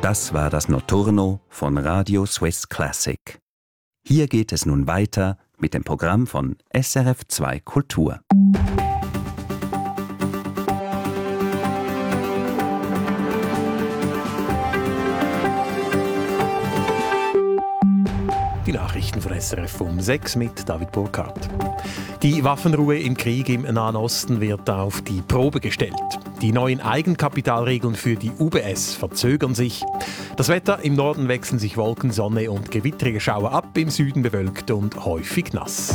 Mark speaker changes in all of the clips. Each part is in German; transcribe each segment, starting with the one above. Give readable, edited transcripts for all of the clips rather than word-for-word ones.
Speaker 1: Das war das Notturno von Radio Swiss Classic. Hier geht es nun weiter mit dem Programm von SRF 2 Kultur.
Speaker 2: Die Nachrichten von SRF um 6 mit David Burkhardt. Die Waffenruhe im Krieg im Nahen Osten wird auf die Probe gestellt. Die neuen Eigenkapitalregeln für die UBS verzögern sich. Das Wetter: im Norden wechseln sich Wolken, Sonne und gewittrige Schauer ab, im Süden bewölkt und häufig nass.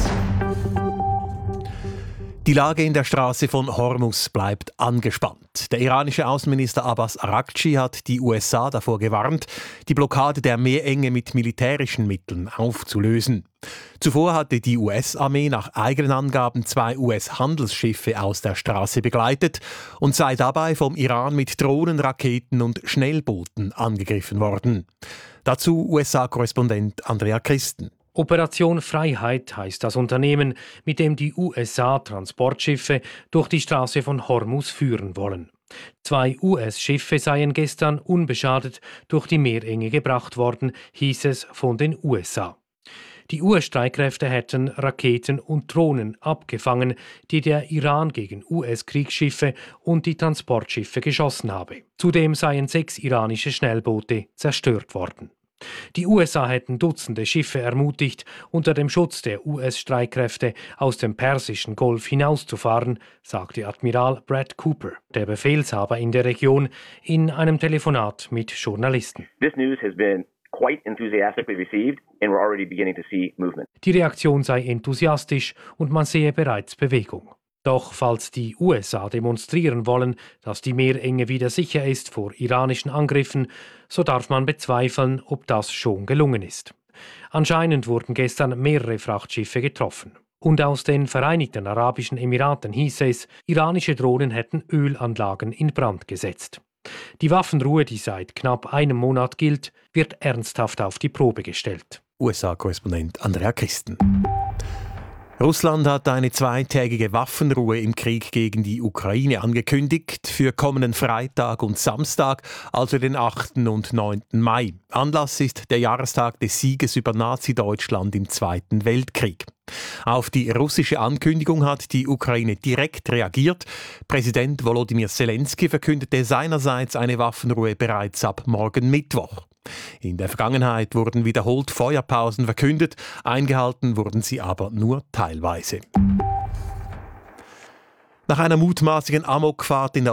Speaker 2: Die Lage in der Straße von Hormuz bleibt angespannt. Der iranische Außenminister Abbas Araghchi hat die USA davor gewarnt, die Blockade der Meerenge mit militärischen Mitteln aufzulösen. Zuvor hatte die US-Armee nach eigenen Angaben 2 US-Handelsschiffe aus der Straße begleitet und sei dabei vom Iran mit Drohnen, Raketen und Schnellbooten angegriffen worden. Dazu USA-Korrespondent Andrea Christen.
Speaker 3: Operation Freiheit heißt das Unternehmen, mit dem die USA Transportschiffe durch die Straße von Hormuz führen wollen. 2 US-Schiffe seien gestern unbeschadet durch die Meerenge gebracht worden, hieß es von den USA. Die US-Streitkräfte hätten Raketen und Drohnen abgefangen, die der Iran gegen US-Kriegsschiffe und die Transportschiffe geschossen habe. Zudem seien 6 iranische Schnellboote zerstört worden. Die USA hätten Dutzende Schiffe ermutigt, unter dem Schutz der US-Streitkräfte aus dem Persischen Golf hinauszufahren, sagte Admiral Brad Cooper, der Befehlshaber in der Region, in einem Telefonat mit Journalisten.
Speaker 4: This news has been quite enthusiastically received and we're already beginning to see movement.
Speaker 3: Die Reaktion sei enthusiastisch und man sehe bereits Bewegung. Doch falls die USA demonstrieren wollen, dass die Meerenge wieder sicher ist vor iranischen Angriffen, so darf man bezweifeln, ob das schon gelungen ist. Anscheinend wurden gestern mehrere Frachtschiffe getroffen. Und aus den Vereinigten Arabischen Emiraten hieß es, iranische Drohnen hätten Ölanlagen in Brand gesetzt. Die Waffenruhe, die seit knapp einem Monat gilt, wird ernsthaft auf die Probe gestellt.
Speaker 2: USA-Korrespondent Andrea Christen. Russland hat eine 2-tägige Waffenruhe im Krieg gegen die Ukraine angekündigt für kommenden Freitag und Samstag, also den 8. und 9. Mai. Anlass ist der Jahrestag des Sieges über Nazi-Deutschland im Zweiten Weltkrieg. Auf die russische Ankündigung hat die Ukraine direkt reagiert. Präsident Volodymyr Zelensky verkündete seinerseits eine Waffenruhe bereits ab morgen Mittwoch. In der Vergangenheit wurden wiederholt Feuerpausen verkündet, eingehalten wurden sie aber nur teilweise. Nach einer mutmaßlichen Amokfahrt in der